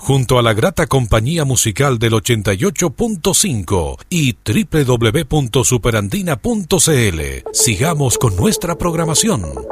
junto a la grata compañía musical del 88.5 y www.superandina.cl. Sigamos con nuestra programación.